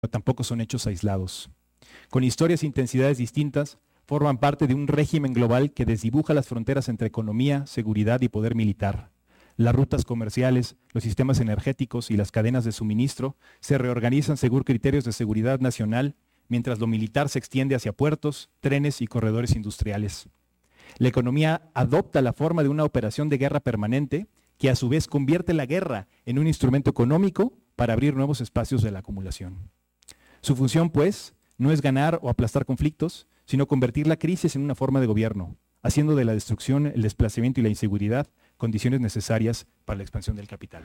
pero tampoco son hechos aislados. Con historias e intensidades distintas, forman parte de un régimen global que desdibuja las fronteras entre economía, seguridad y poder militar. Las rutas comerciales, los sistemas energéticos y las cadenas de suministro se reorganizan según criterios de seguridad nacional, mientras lo militar se extiende hacia puertos, trenes y corredores industriales. La economía adopta la forma de una operación de guerra permanente que a su vez convierte la guerra en un instrumento económico para abrir nuevos espacios de la acumulación. Su función, pues, no es ganar o aplastar conflictos, sino convertir la crisis en una forma de gobierno, haciendo de la destrucción, el desplazamiento y la inseguridad condiciones necesarias para la expansión del capital.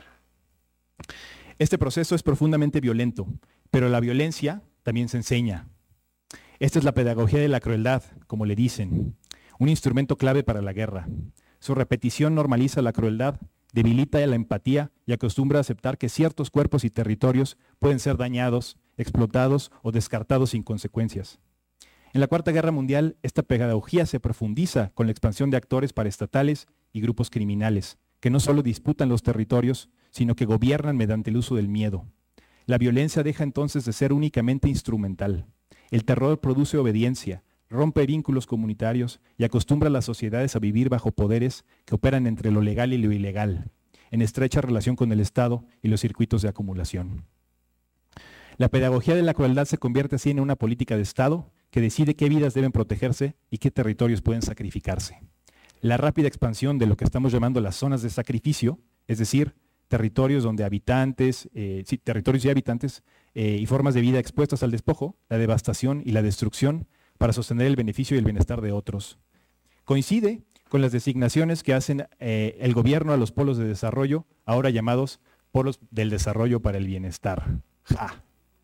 Este proceso es profundamente violento, pero la violencia también se enseña. Esta es la pedagogía de la crueldad, como le dicen, un instrumento clave para la guerra. Su repetición normaliza la crueldad, debilita la empatía y acostumbra a aceptar que ciertos cuerpos y territorios pueden ser dañados, explotados o descartados sin consecuencias. En la Cuarta Guerra Mundial, esta pedagogía se profundiza con la expansión de actores paraestatales y grupos criminales, que no solo disputan los territorios, sino que gobiernan mediante el uso del miedo. La violencia deja entonces de ser únicamente instrumental. El terror produce obediencia, rompe vínculos comunitarios y acostumbra a las sociedades a vivir bajo poderes que operan entre lo legal y lo ilegal, en estrecha relación con el Estado y los circuitos de acumulación. La pedagogía de la crueldad se convierte así en una política de Estado que decide qué vidas deben protegerse y qué territorios pueden sacrificarse. La rápida expansión de lo que estamos llamando las zonas de sacrificio, es decir, territorios donde territorios y habitantes y formas de vida expuestas al despojo, la devastación y la destrucción para sostener el beneficio y el bienestar de otros. Coincide con las designaciones que hacen el gobierno a los polos de desarrollo, ahora llamados polos del desarrollo para el bienestar. ¡Ja!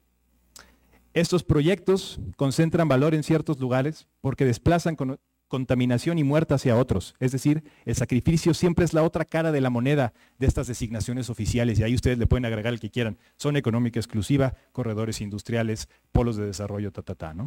Estos proyectos concentran valor en ciertos lugares porque desplazan contaminación y muerte hacia otros. Es decir, el sacrificio siempre es la otra cara de la moneda de estas designaciones oficiales y ahí ustedes le pueden agregar el que quieran. Zona económica exclusiva, corredores industriales, polos de desarrollo, ¿no?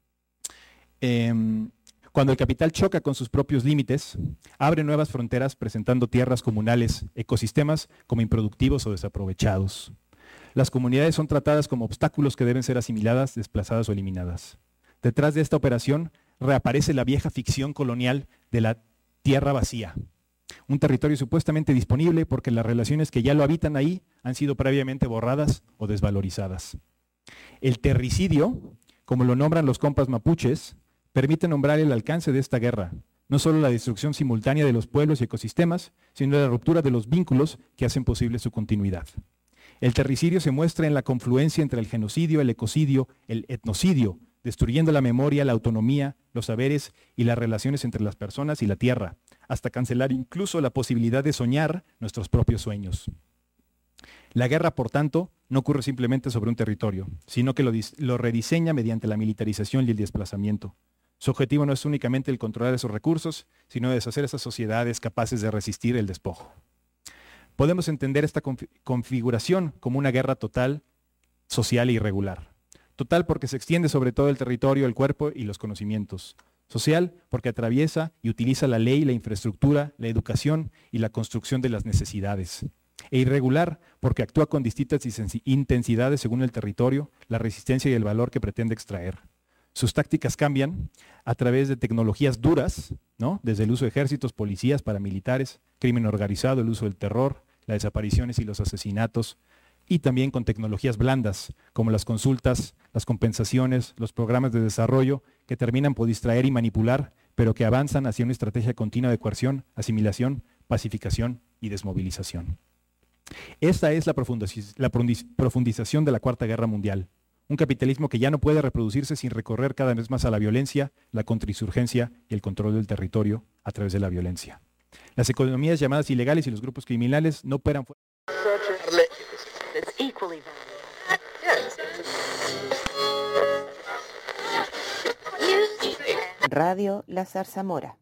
Cuando el capital choca con sus propios límites, abre nuevas fronteras presentando tierras comunales, ecosistemas como improductivos o desaprovechados. Las comunidades son tratadas como obstáculos que deben ser asimiladas, desplazadas o eliminadas. Detrás de esta operación reaparece la vieja ficción colonial de la tierra vacía. Un territorio supuestamente disponible porque las relaciones que ya lo habitan ahí han sido previamente borradas o desvalorizadas. El terricidio, como lo nombran los compas mapuches, permite nombrar el alcance de esta guerra, no solo la destrucción simultánea de los pueblos y ecosistemas, sino la ruptura de los vínculos que hacen posible su continuidad. El terricidio se muestra en la confluencia entre el genocidio, el ecocidio, el etnocidio, destruyendo la memoria, la autonomía, los saberes y las relaciones entre las personas y la tierra, hasta cancelar incluso la posibilidad de soñar nuestros propios sueños. La guerra, por tanto, no ocurre simplemente sobre un territorio, sino que lo rediseña mediante la militarización y el desplazamiento. Su objetivo no es únicamente el controlar esos recursos, sino deshacer esas sociedades capaces de resistir el despojo. Podemos entender esta configuración como una guerra total, social e irregular. Total porque se extiende sobre todo el territorio, el cuerpo y los conocimientos. Social porque atraviesa y utiliza la ley, la infraestructura, la educación y la construcción de las necesidades. E irregular porque actúa con distintas intensidades según el territorio, la resistencia y el valor que pretende extraer. Sus tácticas cambian a través de tecnologías duras, ¿no? Desde el uso de ejércitos, policías, paramilitares, crimen organizado, el uso del terror, las desapariciones y los asesinatos, y también con tecnologías blandas, como las consultas, las compensaciones, los programas de desarrollo, que terminan por distraer y manipular, pero que avanzan hacia una estrategia continua de coerción, asimilación, pacificación y desmovilización. Esta es la profundización de la Cuarta Guerra Mundial. Un capitalismo que ya no puede reproducirse sin recorrer cada vez más a la violencia, la contrainsurgencia y el control del territorio a través de la violencia. Las economías llamadas ilegales y los grupos criminales no operan fuera. Radio La Zarzamora.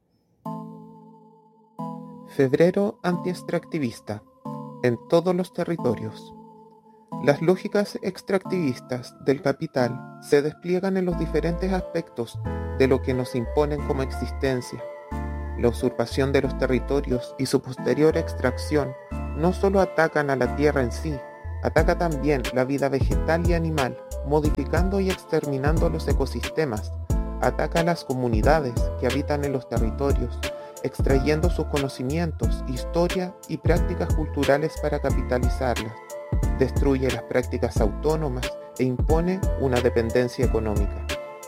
Febrero antiextractivista en todos los territorios. Las lógicas extractivistas del capital se despliegan en los diferentes aspectos de lo que nos imponen como existencia. La usurpación de los territorios y su posterior extracción no solo atacan a la tierra en sí, ataca también la vida vegetal y animal, modificando y exterminando los ecosistemas, ataca a las comunidades que habitan en los territorios, extrayendo sus conocimientos, historia y prácticas culturales para capitalizarlas, destruye las prácticas autónomas e impone una dependencia económica.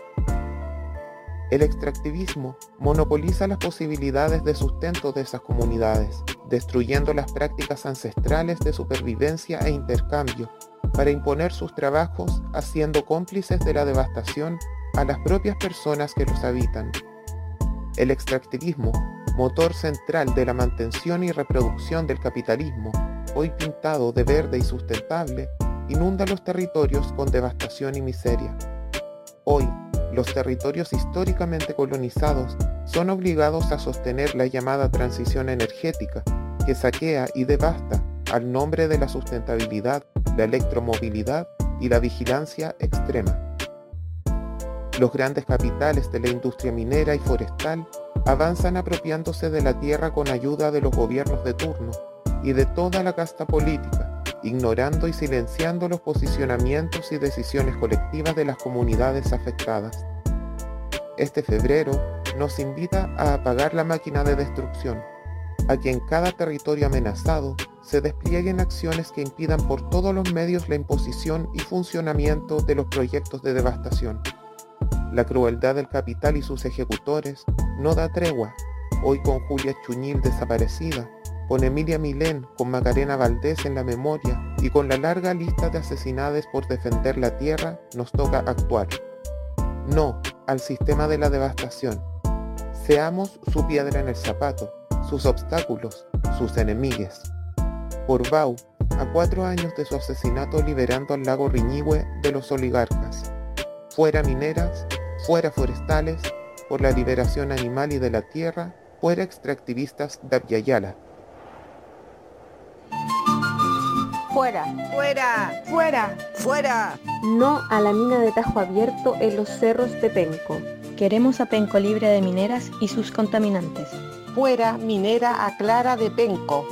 El extractivismo monopoliza las posibilidades de sustento de esas comunidades, destruyendo las prácticas ancestrales de supervivencia e intercambio para imponer sus trabajos, haciendo cómplices de la devastación a las propias personas que los habitan. El extractivismo, motor central de la mantención y reproducción del capitalismo, hoy pintado de verde y sustentable, inunda los territorios con devastación y miseria. Hoy, los territorios históricamente colonizados son obligados a sostener la llamada transición energética, que saquea y devasta al nombre de la sustentabilidad, la electromovilidad y la vigilancia extrema. Los grandes capitales de la industria minera y forestal avanzan apropiándose de la tierra con ayuda de los gobiernos de turno y de toda la casta política, ignorando y silenciando los posicionamientos y decisiones colectivas de las comunidades afectadas. Este febrero nos invita a apagar la máquina de destrucción, a que en cada territorio amenazado se desplieguen acciones que impidan por todos los medios la imposición y funcionamiento de los proyectos de devastación. La crueldad del capital y sus ejecutores no da tregua, hoy con Julia Chuñil desaparecida, con Emilia Milén, con Macarena Valdés en la memoria y con la larga lista de asesinadas por defender la tierra, nos toca actuar. No al sistema de la devastación. Seamos su piedra en el zapato, sus obstáculos, sus enemigues. Por Bau, a 4 años de su asesinato liberando al lago Riñihue de los oligarcas. Fuera mineras, fuera forestales, por la liberación animal y de la tierra, fuera extractivistas de Abya Yala. Fuera, fuera, fuera, fuera. No a la mina de Tajo Abierto en los cerros de Penco. Queremos a Penco libre de mineras y sus contaminantes. Fuera minera a Clara de Penco.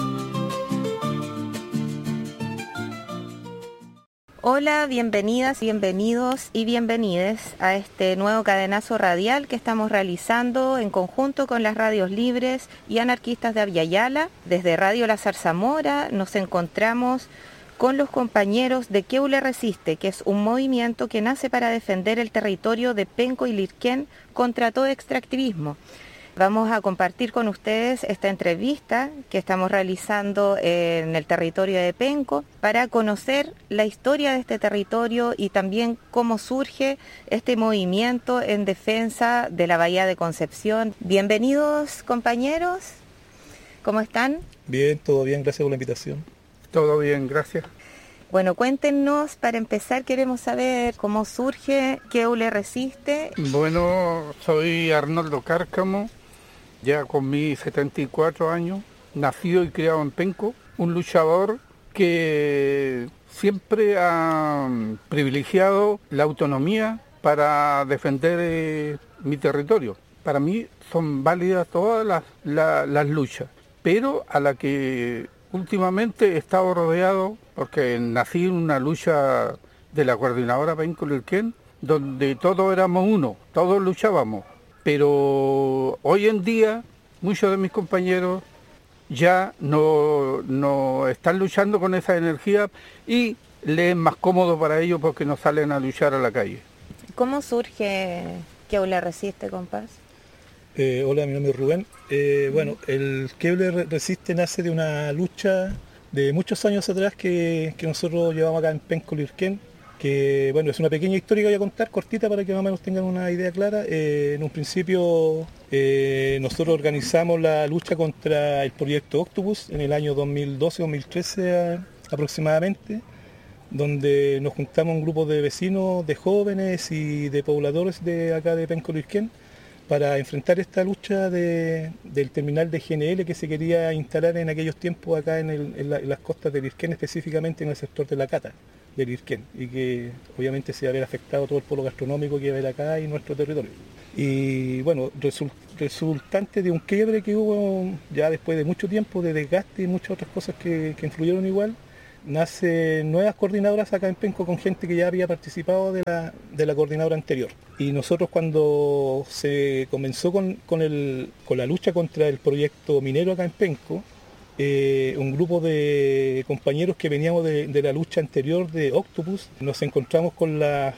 Hola, bienvenidas, bienvenidos y bienvenides a este nuevo cadenazo radial que estamos realizando en conjunto con las radios libres y anarquistas de Abya Yala. Desde Radio La Zarzamora nos encontramos con los compañeros de Queule Resiste, que es un movimiento que nace para defender el territorio de Penco y Lirquén contra todo extractivismo. Vamos a compartir con ustedes esta entrevista que estamos realizando en el territorio de Penco para conocer la historia de este territorio y también cómo surge este movimiento en defensa de la Bahía de Concepción. Bienvenidos, compañeros. ¿Cómo están? Bien, todo bien, gracias por la invitación. Todo bien, gracias. Bueno, cuéntenos, para empezar queremos saber cómo surge Queule Resiste. Bueno, soy Arnoldo Cárcamo, ya con mis 74 años, nacido y criado en Penco, un luchador que siempre ha privilegiado la autonomía para defender mi territorio. Para mí son válidas todas las luchas, pero a la que últimamente he estado rodeado, porque nací en una lucha de la coordinadora Penco-Lirquén, donde todos éramos uno, todos luchábamos. Pero hoy en día muchos de mis compañeros ya no están luchando con esa energía y les es más cómodo para ellos porque no salen a luchar a la calle. ¿Cómo surge Queule Resiste, compás? Hola, mi nombre es Rubén. Bueno, el Queule Resiste nace de una lucha de muchos años atrás que nosotros llevamos acá en Penco-Lirquén, que bueno, es una pequeña historia que voy a contar, cortita, para que más o menos tengan una idea clara. En un principio nosotros organizamos la lucha contra el proyecto Octopus en el año 2012-2013 aproximadamente, donde nos juntamos un grupo de vecinos, de jóvenes y de pobladores de acá de Penco-Lirquén para enfrentar esta lucha del terminal de GNL que se quería instalar en aquellos tiempos acá en las costas de Lirquén, específicamente en el sector de la Cata de Lirquén, y que obviamente se va a ver afectado todo el polo gastronómico que va a haber acá y nuestro territorio. Y bueno, resultante de un quiebre que hubo ya después de mucho tiempo de desgaste y muchas otras cosas que influyeron igual, nacen nuevas coordinadoras acá en Penco con gente que ya había participado de la coordinadora anterior. Y nosotros cuando se comenzó con la lucha contra el proyecto minero acá en Penco, un grupo de compañeros que veníamos de la lucha anterior de Octopus, nos encontramos con la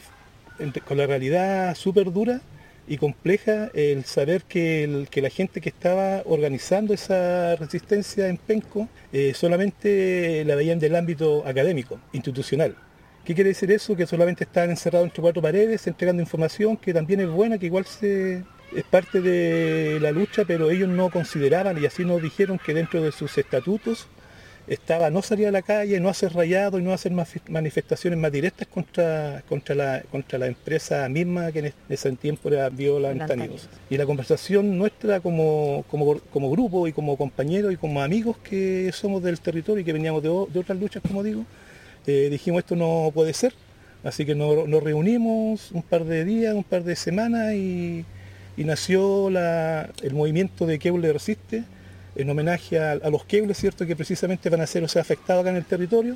realidad súper dura y compleja, el saber que la gente que estaba organizando esa resistencia en Penco solamente la veían del ámbito académico, institucional. ¿Qué quiere decir eso? Que solamente estaban encerrados entre cuatro paredes, entregando información que también es buena, que igual es parte de la lucha, pero ellos no consideraban, y así nos dijeron, que dentro de sus estatutos estaba no salir a la calle, no hacer rayados y no hacer manifestaciones más directas contra la empresa misma, que en ese tiempo era Violenta News. Y la conversación nuestra como grupo y como compañeros y como amigos que somos del territorio y que veníamos de otras luchas, como digo, dijimos esto no puede ser. Así que nos reunimos un par de días, un par de semanas y nació el movimiento de Queble Resiste, en homenaje a los Quebles, ¿cierto?, que precisamente van a ser afectados acá en el territorio.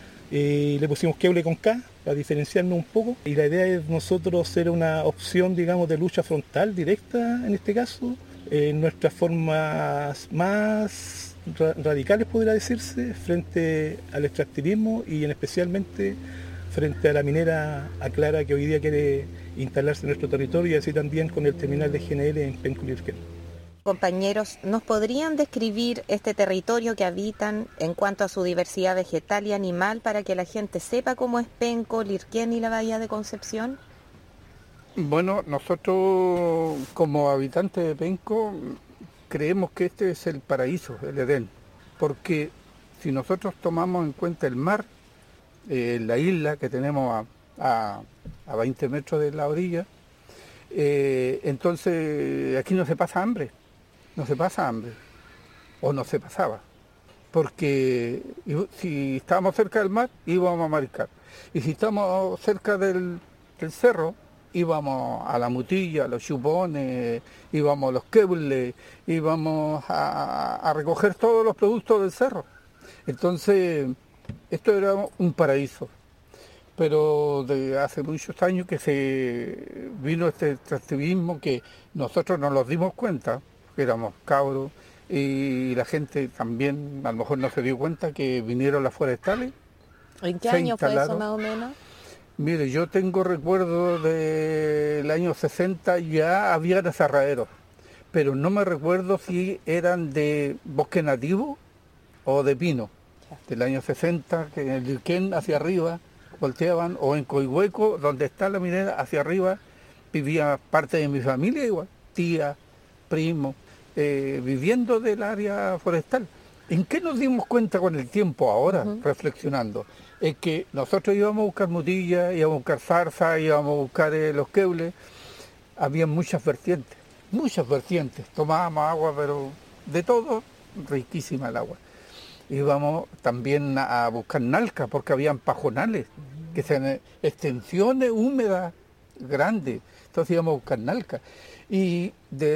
Le pusimos Queble con K para diferenciarnos un poco. Y la idea es nosotros ser una opción, digamos, de lucha frontal, directa en este caso, en nuestras formas más radicales, podría decirse, frente al extractivismo y especialmente frente a la minera Aclara, que hoy día quiere instalarse en nuestro territorio, y así también con el terminal de GNL en Penco Lirquén. Compañeros, ¿nos podrían describir este territorio que habitan en cuanto a su diversidad vegetal y animal para que la gente sepa cómo es Penco, Lirquén y la Bahía de Concepción? Bueno, nosotros como habitantes de Penco creemos que este es el paraíso, el Edén, porque si nosotros tomamos en cuenta el mar, la isla que tenemos a 20 metros de la orilla, entonces aquí no se pasa hambre. No se pasa hambre, o no se pasaba, porque si estábamos cerca del mar, íbamos a mariscar, y si estábamos cerca del cerro, íbamos a la Mutilla, a los chupones, íbamos a los quebles, íbamos a recoger todos los productos del cerro. Entonces, esto era un paraíso, pero de hace muchos años que se vino este extractivismo que nosotros no nos dimos cuenta, éramos cabros, y la gente también a lo mejor no se dio cuenta que vinieron las forestales. ¿En qué año fue eso más o menos? Mire, yo tengo recuerdo del año 60, ya había aserraderos, pero no me recuerdo si eran de bosque nativo o de pino. Del año 60, que en el Lirquén hacia arriba volteaban, o en Coihueco, donde está la minera, hacia arriba vivía parte de mi familia igual, tía, primo, viviendo del área forestal. ¿En qué nos dimos cuenta con el tiempo ahora, reflexionando? Es que nosotros íbamos a buscar mutilla, íbamos a buscar zarza, íbamos a buscar los queules, había muchas vertientes, tomábamos agua, pero de todo, riquísima el agua. Íbamos también a buscar nalca, porque habían pajonales, que sean extensiones húmedas grandes, entonces íbamos a buscar nalca. Y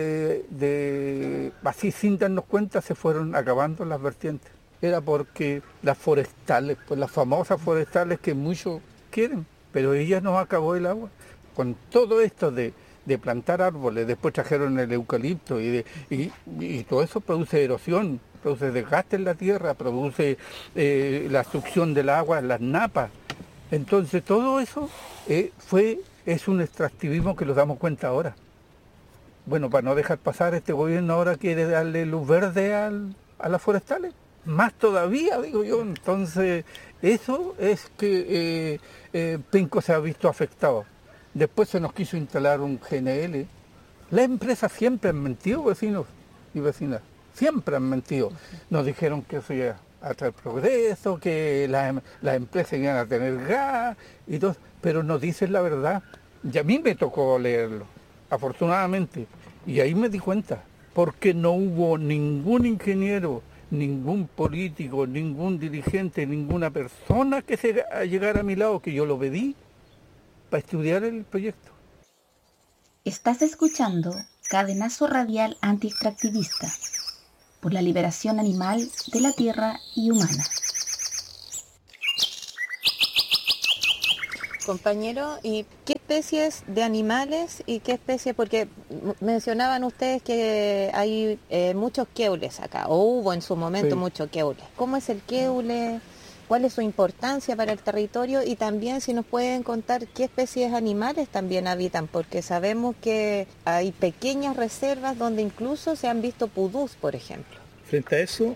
así sin darnos cuenta se fueron acabando las vertientes. Era porque las forestales, pues las famosas forestales que muchos quieren, pero ellas nos acabó el agua. Con todo esto de plantar árboles, después trajeron el eucalipto y todo eso produce erosión, produce desgaste en la tierra, produce la succión del agua en las napas. Entonces todo eso es un extractivismo que nos damos cuenta ahora. Bueno, para no dejar pasar, este gobierno ahora quiere darle luz verde a las forestales, más todavía, digo yo. Entonces, eso es que Penco se ha visto afectado. Después se nos quiso instalar un GNL. Las empresas siempre han mentido, vecinos y vecinas, siempre han mentido. Nos dijeron que eso iba a traer progreso, que las empresas iban a tener gas y todo, pero nos dicen la verdad. Y a mí me tocó leerlo, afortunadamente. Y ahí me di cuenta, porque no hubo ningún ingeniero, ningún político, ningún dirigente, ninguna persona que se llegara a mi lado, que yo lo pedí, para estudiar el proyecto. Estás escuchando Cadenazo Radial Anti-Extractivista, por la liberación animal de la tierra y humana. Compañero, ¿y qué especies de animales y qué especies? Porque mencionaban ustedes que hay muchos queules acá, o hubo en su momento muchos queules. ¿Cómo es el queule? ¿Cuál es su importancia para el territorio? Y también si nos pueden contar qué especies animales también habitan, porque sabemos que hay pequeñas reservas donde incluso se han visto pudús, por ejemplo. Frente a eso,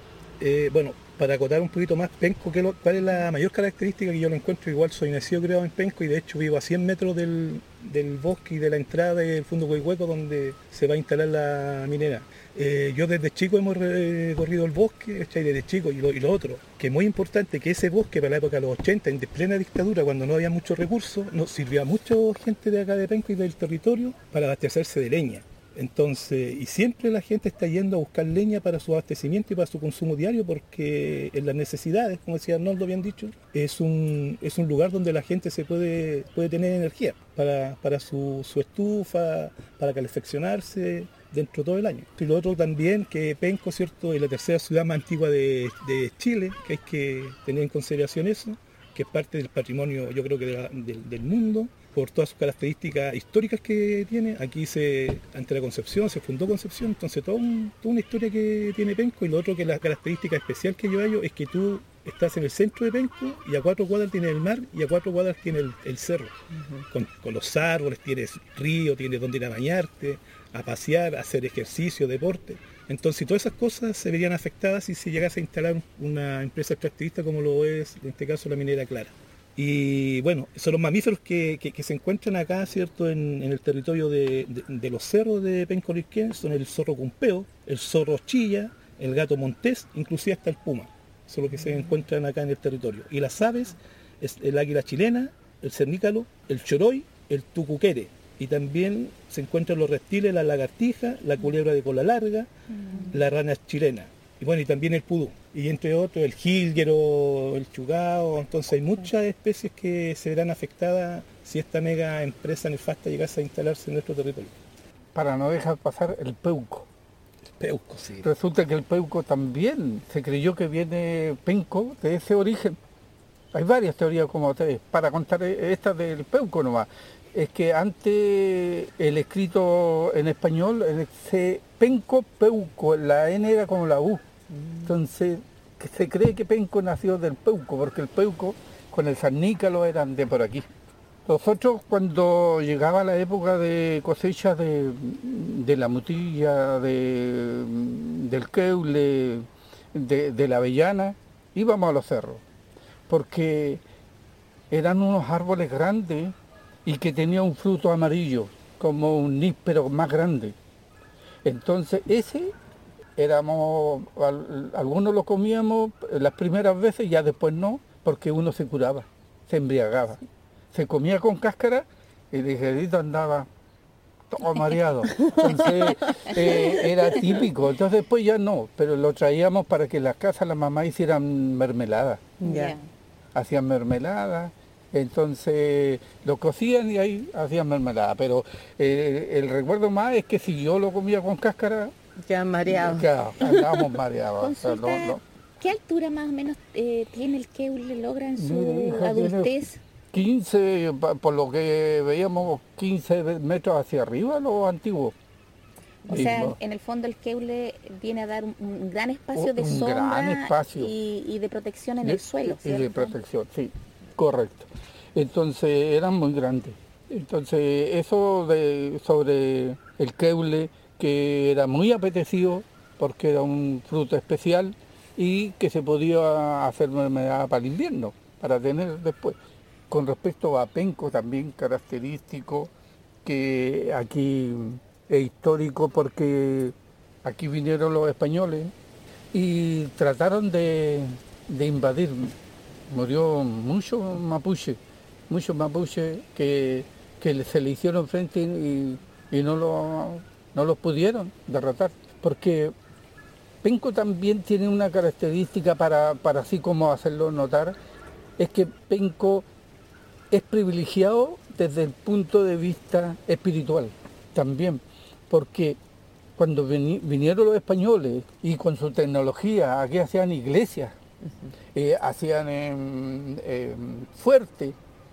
para acotar un poquito más, Penco, ¿cuál es la mayor característica que yo lo encuentro? Igual soy nacido y criado en Penco y de hecho vivo a 100 metros del bosque y de la entrada del Fondo Coihueco donde se va a instalar la minera. Yo desde chico hemos recorrido el bosque, ¿cachai? Desde chico, y lo otro, que es muy importante, que ese bosque para la época de los 80, en plena dictadura, cuando no había muchos recursos, nos sirvió a mucha gente de acá de Penco y del territorio para abastecerse de leña. Entonces, y siempre la gente está yendo a buscar leña para su abastecimiento y para su consumo diario, porque en las necesidades, como decía Arnoldo bien dicho, es un lugar donde la gente se puede tener energía para su estufa, para calefaccionarse dentro de todo el año. Y lo otro también, que Penco, ¿cierto?, es la tercera ciudad más antigua de Chile, que hay que tener en consideración eso, que es parte del patrimonio, yo creo que del mundo, por todas sus características históricas que tiene. Aquí ante la Concepción, se fundó Concepción, entonces toda una historia que tiene Penco. Y lo otro, que la característica especial que yo hallo es que tú estás en el centro de Penco y a 4 cuadras tienes el mar y a 4 cuadras tienes el cerro. Con los árboles, tienes río, tienes donde ir a bañarte, a pasear, a hacer ejercicio, deporte. Entonces todas esas cosas se verían afectadas si se llegase a instalar una empresa extractivista como lo es, en este caso, la minera Clara. Y bueno, son los mamíferos que se encuentran acá, ¿cierto?, en el territorio de los cerros de Penco Lirquén, son el zorro cumpeo, el zorro chilla, el gato montés, inclusive hasta el puma. Son los que se encuentran acá en el territorio. Y las aves, es el águila chilena, el cernícalo, el choroy, el tucuquere. Y también se encuentran los reptiles, la lagartija, la culebra de cola larga, la rana chilena. Y bueno, y también el pudú. Y entre otros, el jílguero, el chugao. Entonces hay muchas especies que se verán afectadas si esta mega empresa nefasta llegase a instalarse en nuestro territorio. Para no dejar pasar el peuco. El peuco, sí. Resulta que el peuco también se creyó que viene Penco de ese origen. Hay varias teorías como ustedes. Para contar esta del peuco nomás. Es que antes el escrito en español, Penco, peuco, la N era como la U. Entonces se cree que Penco nació del peuco, porque el peuco con el cernícalo eran de por aquí. Nosotros, cuando llegaba la época de cosecha de la mutilla, del queule, de la avellana, íbamos a los cerros, porque eran unos árboles grandes y que tenía un fruto amarillo, como un níspero más grande. Entonces algunos lo comíamos las primeras veces, ya después no, porque uno se curaba, se embriagaba. Se comía con cáscara y el ligerito andaba todo mareado. Entonces era típico. Entonces después ya no, pero lo traíamos para que en las casas las mamás hicieran mermelada. Yeah. Hacían mermelada. Entonces lo cocían y ahí hacían mermelada, pero el recuerdo más es que si yo lo comía con cáscara, ya mareados. Claro, andábamos mareados. ¿Qué altura más o menos tiene el queule, logra en su adultez? 15, por lo que veíamos, 15 metros hacia arriba, lo antiguo. O sea, en el fondo el queule viene a dar un gran espacio de sombra y de protección en el suelo, ¿cierto? Y de protección, sí, correcto. Entonces eran muy grandes. Entonces eso sobre el queule, que era muy apetecido porque era un fruto especial y que se podía hacer mermelada para el invierno, para tener después. Con respecto a Penco, también característico, que aquí es histórico porque aquí vinieron los españoles y trataron de invadir. Murió muchos mapuches que se le hicieron frente y no los pudieron derrotar, porque Penco también tiene una característica para así como hacerlo notar, es que Penco es privilegiado desde el punto de vista espiritual también, porque cuando vinieron los españoles y con su tecnología, aquí hacían iglesias, hacían fuertes,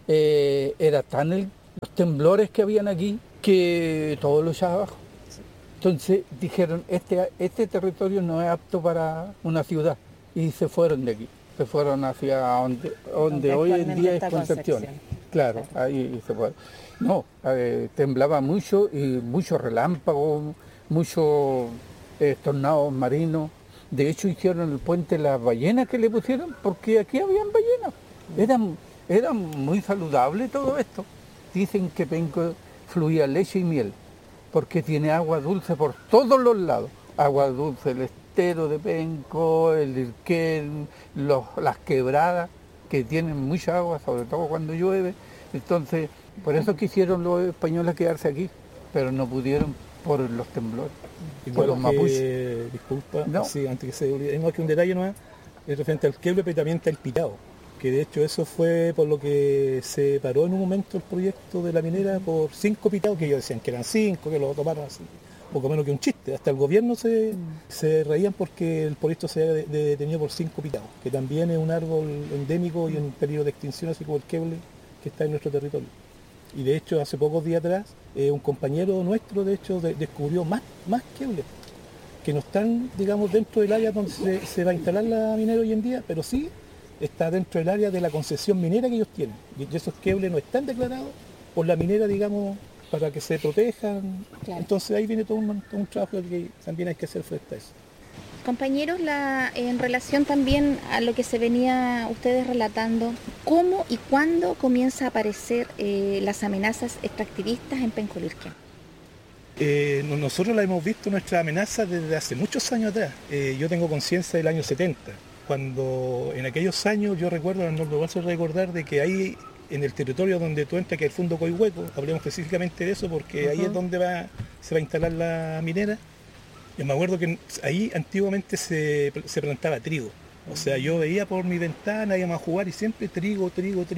era tan los temblores que habían aquí que todo lo echaba abajo. Entonces dijeron, este territorio no es apto para una ciudad, y se fueron de aquí, se fueron hacia donde hoy en día es Concepción. Claro, ahí se fueron. No, temblaba mucho y muchos relámpagos, muchos tornados marinos. De hecho hicieron el puente Las Ballenas que le pusieron porque aquí habían ballenas. Era muy saludable todo esto. Dicen que Penco fluía leche y miel, porque tiene agua dulce por todos los lados. Agua dulce, el estero de Penco, el Lirquén, las quebradas, que tienen mucha agua, sobre todo cuando llueve. Entonces, por eso quisieron los españoles quedarse aquí, pero no pudieron por los temblores, por los mapuches. Disculpa, no. Sí, antes que se olvide, hay más que un detalle nomás, es referente al queble, pero también está el pitao, que de hecho eso fue por lo que se paró en un momento el proyecto de la minera por 5 pitaos, que ellos decían que eran 5, que lo tomaron así, poco menos que un chiste. Hasta el gobierno se reían porque el proyecto se había detenido por 5 pitaos, que también es un árbol endémico y en peligro de extinción, así como el queble que está en nuestro territorio. Y de hecho hace pocos días atrás un compañero nuestro de hecho descubrió más queules que no están, digamos, dentro del área donde se va a instalar la minera hoy en día, pero sí está dentro del área de la concesión minera que ellos tienen. Y esos queules no están declarados por la minera, digamos, para que se protejan. Claro. Entonces ahí viene todo un trabajo que también hay que hacer frente a eso. Compañeros, en relación también a lo que se venía ustedes relatando, ¿cómo y cuándo comienza a aparecer las amenazas extractivistas en Penco Lirquén? Nosotros la hemos visto, nuestra amenaza, desde hace muchos años atrás. Yo tengo conciencia del año 70, cuando en aquellos años yo recuerdo, no lo vas a recordar, de que ahí en el territorio donde tú entras, que es el Fundo Coihueco, hablemos específicamente de eso porque ahí es donde se va a instalar la minera. Yo me acuerdo que ahí antiguamente se plantaba trigo. O sea, yo veía por mi ventana, íbamos a jugar y siempre trigo.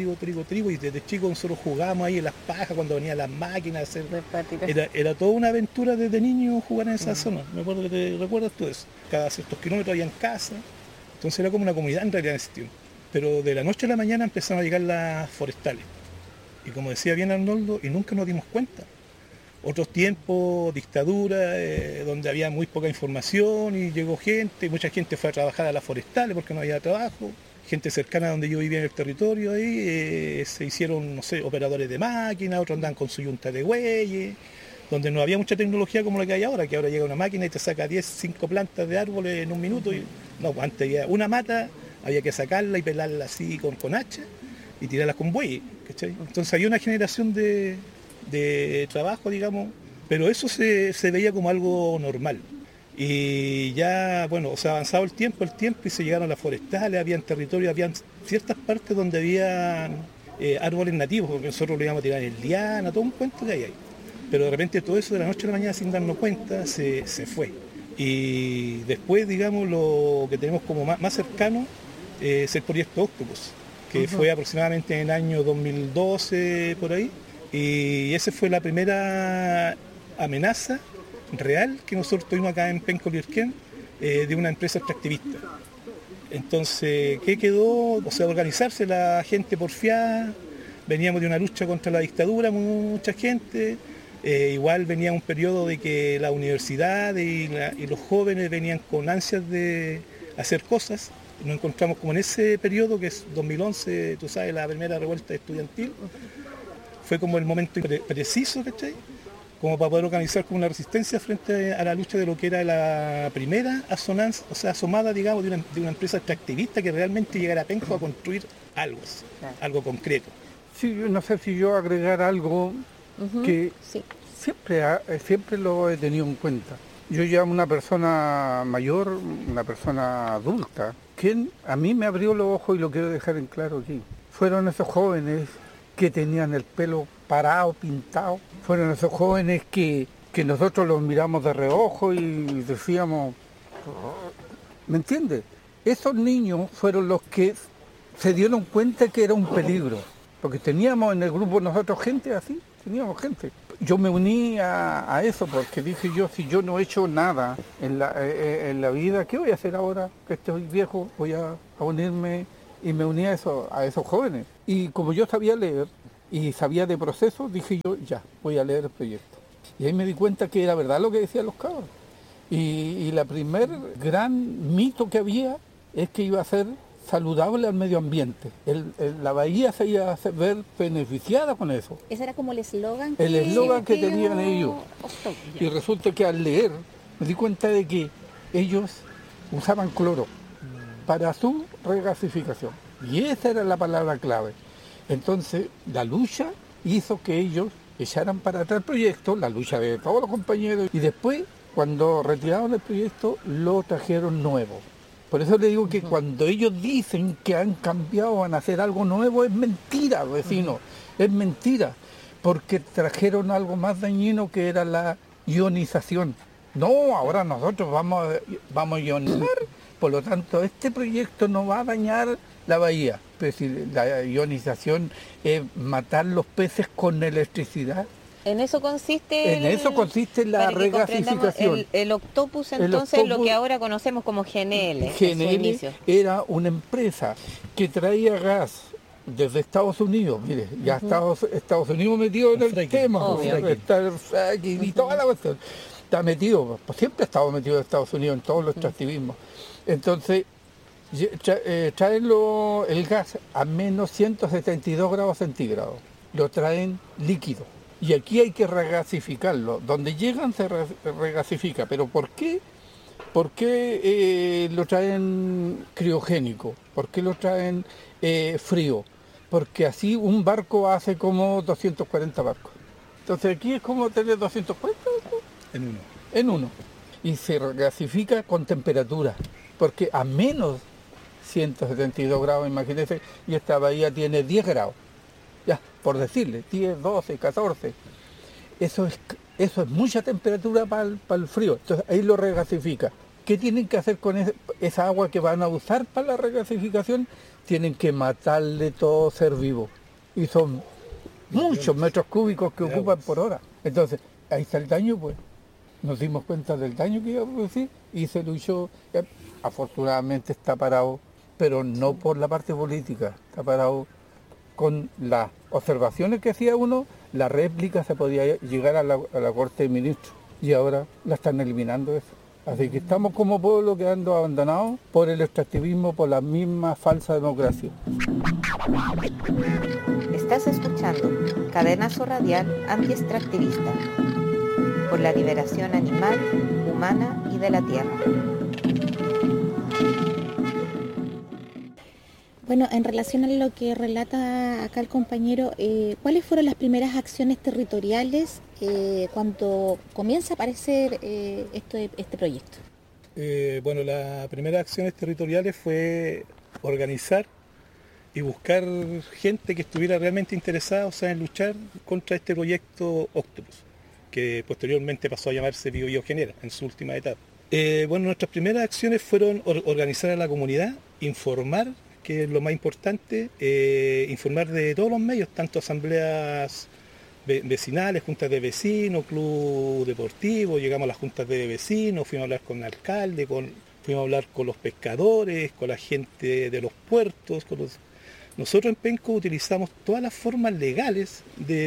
Y desde chicos nosotros jugábamos ahí en las pajas cuando venían las máquinas. Era toda una aventura desde niño jugar en esa zona. Me acuerdo que te recuerdas tú eso. Cada ciertos kilómetros había en casa. Entonces era como una comunidad en realidad en ese tiempo. Pero de la noche a la mañana empezaron a llegar las forestales. Y como decía bien Arnoldo, y nunca nos dimos cuenta. Otros tiempos, dictadura, donde había muy poca información y llegó gente, mucha gente fue a trabajar a las forestales porque no había trabajo, gente cercana a donde yo vivía en el territorio ahí, se hicieron, no sé, operadores de máquinas, otros andaban con su yunta de güeyes, donde no había mucha tecnología como la que hay ahora, que ahora llega una máquina y te saca 5 plantas de árboles en un minuto, y no, antes había una mata, había que sacarla y pelarla así con hacha y tirarla con bueyes, ¿cachai? Entonces había una generación de trabajo, digamos, pero eso se veía como algo normal. Y ya, bueno, o sea, avanzado el tiempo y se llegaron a las forestales, habían territorios, habían ciertas partes donde había árboles nativos, porque nosotros lo íbamos a tirar en liana, todo un cuento que hay ahí. Pero de repente todo eso de la noche a la mañana, sin darnos cuenta, se fue. Y después, digamos, lo que tenemos como más cercano es el proyecto Octopus, que fue aproximadamente en el año 2012, por ahí. Y esa fue la primera amenaza real que nosotros tuvimos acá en Penco Lirquén de una empresa extractivista. Entonces, ¿qué quedó? O sea, organizarse la gente porfiada, veníamos de una lucha contra la dictadura, mucha gente, igual venía un periodo de que la universidad y los jóvenes venían con ansias de hacer cosas. Nos encontramos como en ese periodo que es 2011, tú sabes, la primera revuelta estudiantil. Fue como el momento preciso, ¿cachai? Como para poder organizar como una resistencia frente a la lucha de lo que era la primera asomada, digamos, de una empresa extractivista que realmente llegara a Penco a construir algo concreto. Sí, yo no sé si yo agregar algo que sí. siempre lo he tenido en cuenta. Yo ya una persona mayor, una persona adulta, quien a mí me abrió los ojos y lo quiero dejar en claro aquí. Fueron esos jóvenes que tenían el pelo parado, pintado. Fueron esos jóvenes que nosotros los miramos de reojo y decíamos, ¿me entiendes? Esos niños fueron los que se dieron cuenta que era un peligro, porque teníamos en el grupo nosotros gente así, teníamos gente. Yo me uní a eso porque dije yo, si yo no he hecho nada en la vida, ¿qué voy a hacer ahora que estoy viejo? Voy a unirme. Y me uní a esos jóvenes. Y como yo sabía leer, y sabía de procesos, dije yo, ya, voy a leer el proyecto. Y ahí me di cuenta que era verdad lo que decían los cabros. Y la primer gran mito que había es que iba a ser saludable al medio ambiente. La bahía se iba a ver beneficiada con eso. Ese era como el eslogan que tenían ellos. Y resulta que al leer me di cuenta de que ellos usaban cloro para su regasificación. Y esa era la palabra clave. Entonces la lucha hizo que ellos echaran para atrás el proyecto, la lucha de todos los compañeros, y después, cuando retiraron el proyecto, lo trajeron nuevo. Por eso le digo que cuando ellos dicen que han cambiado, van a hacer algo nuevo, es mentira, vecino, es mentira, porque trajeron algo más dañino que era la ionización. No, ahora nosotros vamos a ionizar, por lo tanto este proyecto no va a dañar la bahía. Pero si la ionización es matar los peces con electricidad. En eso consiste la regasificación. El Octopus, entonces, lo que ahora conocemos como GNL. GNL era una empresa que traía gas desde Estados Unidos. Mire, ya Estados Unidos metido en el tema. Está el fracking y toda la cuestión. Está metido, pues siempre ha estado metido en Estados Unidos en todos los extractivismos. Entonces, traen el gas a menos 172 grados centígrados. Lo traen líquido. Y aquí hay que regasificarlo. Donde llegan se regasifica. ¿Pero por qué? ¿Por qué lo traen criogénico? ¿Por qué lo traen frío? Porque así un barco hace como 240 barcos. Entonces aquí es como tener 240 barcos. En uno. Y se regasifica con temperatura. Porque a menos 172 grados, imagínense, y esta bahía tiene 10 grados. Ya, por decirle, 10, 12, 14. Eso es mucha temperatura para el frío. Entonces ahí lo regasifica. ¿Qué tienen que hacer con esa agua que van a usar para la regasificación? Tienen que matarle todo ser vivo. Y son muchos metros cúbicos que ocupan por hora. Entonces, ahí está el daño, pues. Nos dimos cuenta del daño que iba a producir y se luchó. Afortunadamente está parado, pero no por la parte política. Está parado con las observaciones que hacía uno, la réplica se podía llegar a la Corte de Ministros y ahora la están eliminando eso. Así que estamos como pueblo quedando abandonados por el extractivismo, por la misma falsa democracia. Estás escuchando Cadenazo Radial Anti-Extractivista por la liberación animal, humana y de la tierra. Bueno, en relación a lo que relata acá el compañero, ¿cuáles fueron las primeras acciones territoriales cuando comienza a aparecer este proyecto? Bueno, las primeras acciones territoriales fue organizar y buscar gente que estuviera realmente interesada, o sea, en luchar contra este proyecto Octopus, que posteriormente pasó a llamarse Biobiogenera en su última etapa. Bueno, nuestras primeras acciones fueron organizar a la comunidad, informar, que es lo más importante, informar de todos los medios, tanto asambleas vecinales, juntas de vecinos, club deportivo, llegamos a las juntas de vecinos, fuimos a hablar con el alcalde, fuimos a hablar con los pescadores, con la gente de los puertos. Nosotros en Penco utilizamos todas las formas legales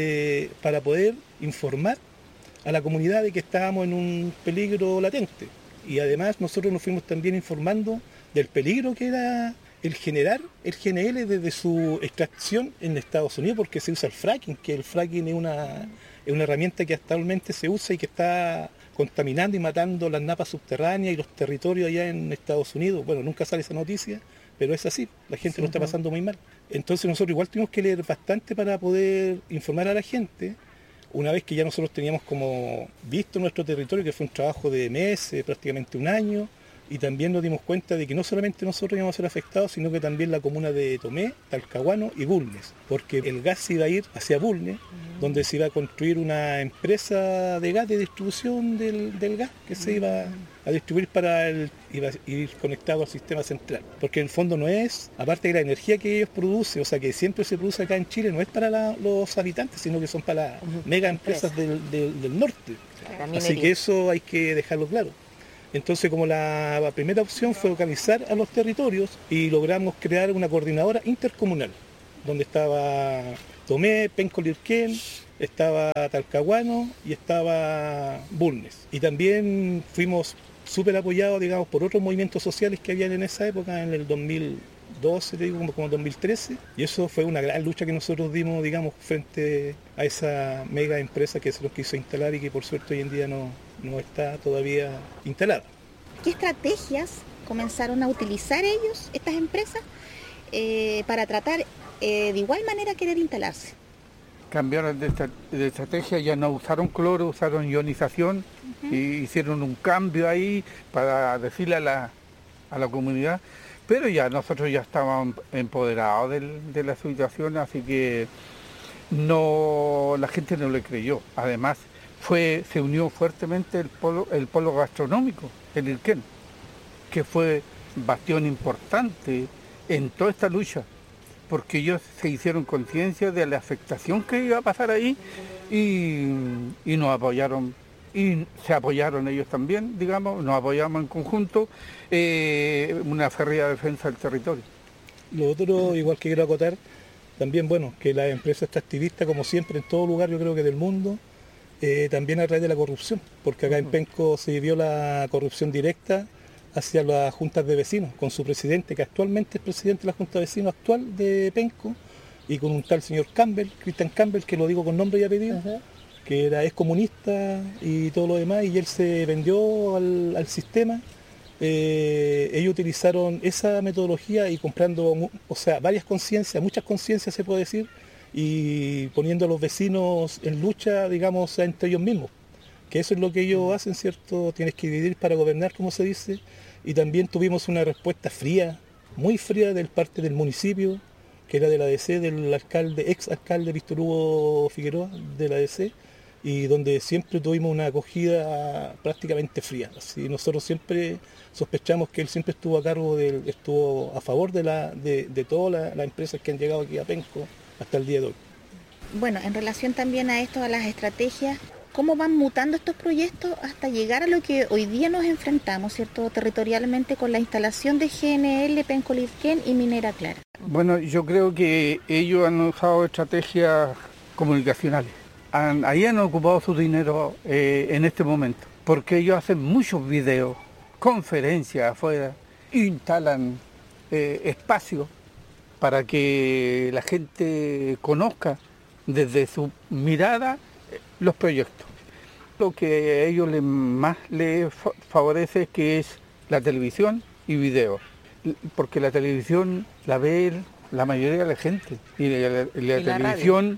para poder informar a la comunidad de que estábamos en un peligro latente. Y además nosotros nos fuimos también informando del peligro que era el generar el GNL desde su extracción en Estados Unidos, porque se usa el fracking, que el fracking es una herramienta que actualmente se usa y que está contaminando y matando las napas subterráneas y los territorios allá en Estados Unidos. Bueno, nunca sale esa noticia, pero es así, la gente lo está pasando muy mal. Entonces nosotros igual tuvimos que leer bastante para poder informar a la gente, una vez que ya nosotros teníamos como visto nuestro territorio, que fue un trabajo de meses, prácticamente un año, y también nos dimos cuenta de que no solamente nosotros íbamos a ser afectados, sino que también la comuna de Tomé, Talcahuano y Bulnes, porque el gas se iba a ir hacia Bulnes, donde se iba a construir una empresa de gas, de distribución del gas, que se iba a distribuir iba a ir conectado al sistema central. Porque en el fondo no es, aparte de la energía que ellos producen, o sea que siempre se produce acá en Chile, no es para los habitantes, sino que son para las mega empresas del norte. Así que eso hay que dejarlo claro. Entonces, como la primera opción fue organizar a los territorios y logramos crear una coordinadora intercomunal, donde Tomé, Penco-Lirquén, estaba Talcahuano y estaba Bulnes. Y también fuimos súper apoyados, digamos, por otros movimientos sociales que habían en esa época, en el 2012, te digo, como 2013. Y eso fue una gran lucha que nosotros dimos, digamos, frente a esa mega empresa que se nos quiso instalar y que por suerte hoy en día no está todavía instalada. ¿Qué estrategias comenzaron a utilizar ellos, estas empresas, para tratar de igual manera querer instalarse? Cambiaron de estrategia, ya no usaron cloro, usaron ionización, y hicieron un cambio ahí para decirle a la comunidad, pero ya nosotros ya estábamos empoderados de la situación, así que la gente no le creyó. Además, se unió fuertemente el polo gastronómico, el Lirquén, que fue bastión importante en toda esta lucha, porque ellos se hicieron conciencia de la afectación que iba a pasar ahí y nos apoyaron, y se apoyaron ellos también, digamos, nos apoyamos en conjunto, una férrea defensa del territorio. Lo otro, igual que quiero acotar, también, bueno, que la empresa extractivista, como siempre, en todo lugar, yo creo que del mundo, también a través de la corrupción, porque acá en Penco se vivió la corrupción directa hacia las juntas de vecinos, con su presidente, que actualmente es presidente de la Junta de Vecinos actual de Penco, y con un tal señor Campbell, Christian Campbell, que lo digo con nombre y apellido, que es comunista y todo lo demás, y él se vendió al sistema. Ellos utilizaron esa metodología y comprando, varias conciencias, muchas conciencias se puede decir, y poniendo a los vecinos en lucha, digamos, entre ellos mismos. Que eso es lo que ellos hacen, ¿cierto? Tienes que dividir para gobernar, como se dice. Y también tuvimos una respuesta fría, muy fría del parte del municipio, que era de la ADC, del ex alcalde Víctor Hugo Figueroa, de la ADC, y donde siempre tuvimos una acogida prácticamente fría. Así, nosotros siempre sospechamos que él siempre estuvo a cargo, estuvo a favor de todas las empresas que han llegado aquí a Penco hasta el día de hoy. Bueno, en relación también a esto, a las estrategias, ¿cómo van mutando estos proyectos hasta llegar a lo que hoy día nos enfrentamos, ¿cierto?, territorialmente con la instalación de GNL, Penco-Lirquén y Minera Clara? Bueno, yo creo que ellos han usado estrategias comunicacionales. Ahí han ocupado su dinero en este momento, porque ellos hacen muchos videos, conferencias afuera, instalan espacios para que la gente conozca desde su mirada los proyectos. Lo que a ellos más les favorece que es la televisión y videos, porque la televisión la ve la mayoría de la gente y la televisión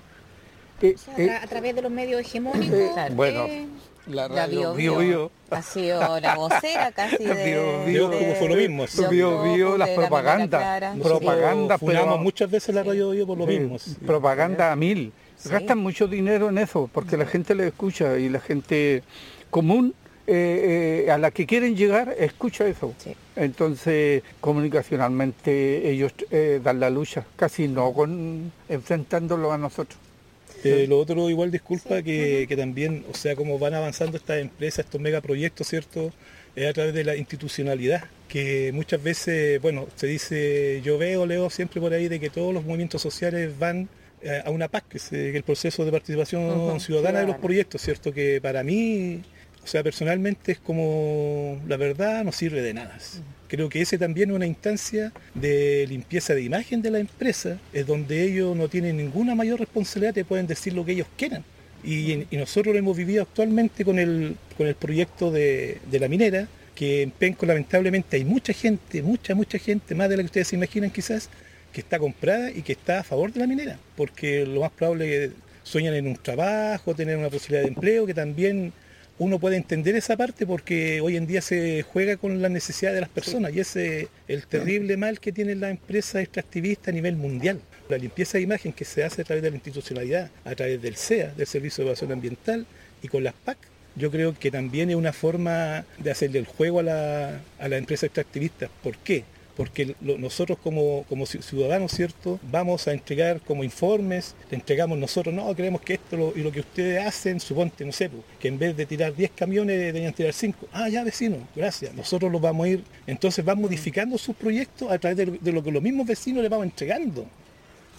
a través de los medios hegemónicos. Bueno, la radio Bio ha sido la vocera casi de fue lo mismo. Bio, las propagandas, pero muchas veces la radio Bio por lo mismo. Propaganda a 1000. Sí. Gastan mucho dinero en eso, porque la gente le escucha y la gente común a la que quieren llegar escucha eso. Sí. Entonces, comunicacionalmente ellos dan la lucha, casi no enfrentándolo a nosotros. Lo otro, igual, disculpa, que también, como van avanzando estas empresas, estos megaproyectos, ¿cierto?, es a través de la institucionalidad, que muchas veces, se dice, leo siempre por ahí de que todos los movimientos sociales van a una PAC, que es el proceso de participación ciudadana de los proyectos, ¿cierto?, que para mí, personalmente es como, la verdad, no sirve de nada. Creo que ese también es una instancia de limpieza de imagen de la empresa, es donde ellos no tienen ninguna mayor responsabilidad, te pueden decir lo que ellos quieran. Y nosotros lo hemos vivido actualmente con el proyecto de la minera, que en Penco lamentablemente hay mucha gente, mucha gente, más de la que ustedes se imaginan quizás, que está comprada y que está a favor de la minera, porque lo más probable es que sueñan en un trabajo, tener una posibilidad de empleo, que también uno puede entender esa parte, porque hoy en día se juega con las necesidades de las personas, y ese es el terrible mal que tienen las empresas extractivistas a nivel mundial. La limpieza de imagen que se hace a través de la institucionalidad, a través del SEA, del Servicio de Evaluación Ambiental, y con las PAC, yo creo que también es una forma de hacerle el juego a la empresa extractivista. ¿Por qué? Porque nosotros como ciudadanos, ¿cierto?, vamos a entregar como informes, le entregamos nosotros, no, creemos que esto y lo que ustedes hacen, suponte, no sé, que en vez de tirar 10 camiones deberían tirar 5. Ah, ya, vecino, gracias, nosotros los vamos a ir. Entonces van modificando sus proyectos a través de lo que los mismos vecinos les vamos entregando.